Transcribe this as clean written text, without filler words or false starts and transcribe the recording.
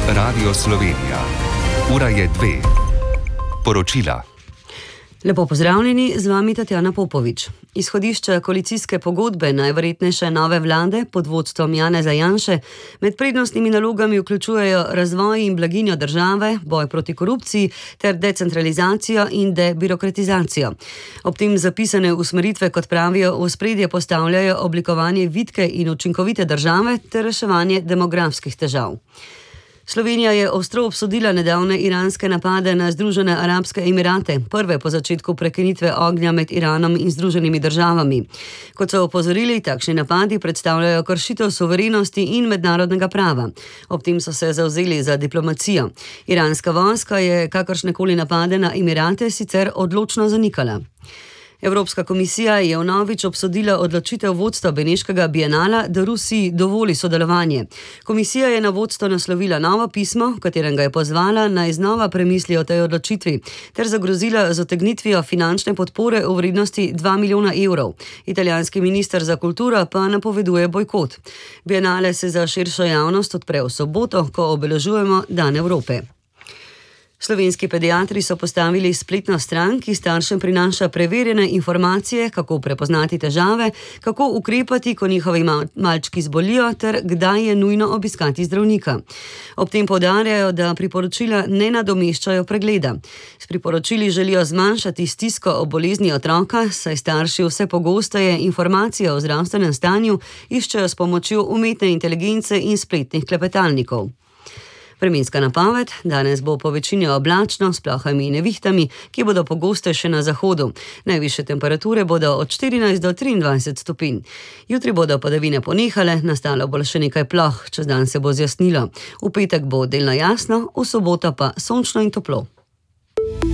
Radio Slovenija. Ura je 2. Poročila. Lepo pozdravljeni, z vami Tatjana Popovič. Izhodišče koalicijske pogodbe najverjetnejše nove vlade pod vodstvom Janeza Janše med prednostnimi nalogami vključujejo razvoj in blaginjo države, boj proti korupciji ter decentralizacijo in debirokratizacijo. Ob tem zapisane usmeritve, kot pravijo, v ospredje postavljajo oblikovanje vitke in učinkovite države ter reševanje demografskih težav. Slovenija je ostro obsodila nedavne iranske napade na Združene arabske emirate, prve po začetku prekinitve ognja med Iranom in Združenimi državami. Kot so opozorili, takšni napadi predstavljajo kršitev suverenosti in mednarodnega prava. Ob tem so se zavzeli za diplomacijo. Iranska vojska je kakršnekoli napade na emirate sicer odločno zanikala. Evropska komisija je vnovič obsodila odločitev vodstva Beneškega bienala, da Rusiji dovoli sodelovanje. Komisija je na vodstvo naslovila novo pismo, v katerem ga je pozvala, naj znova premisli o tej odločitvi, ter zagrozila z utegnitvijo finančne podpore v vrednosti 2 milijona evrov. Italijanski minister za kulturo pa napoveduje bojkot. Bienale se za širšo javnost odpre v soboto, ko obeležujemo Dan Evrope. Slovenski pediatri so postavili spletno stran, ki staršem prinaša preverjene informacije, kako prepoznati težave, kako ukrepati, ko njihovi malčki zbolijo, ter kdaj je nujno obiskati zdravnika. Ob tem poudarjajo, da priporočila ne nadomeščajo pregleda. S priporočili želijo zmanjšati stisko o bolezni otroka, saj starši vse pogosteje informacije o zdravstvenem stanju iščejo s pomočjo umetne inteligence in spletnih klepetalnikov. Vremenska napoved: danes bo po večini oblačno, s plohami in nevihtami, ki bodo pogostejše na zahodu. Najvišje temperature bodo od 14 do 23 stopinj. Jutri bodo padavine ponehale, nastalo bo še nekaj ploh, čez dan se bo zjasnilo. V petek bo delno jasno, v soboto pa sončno in toplo.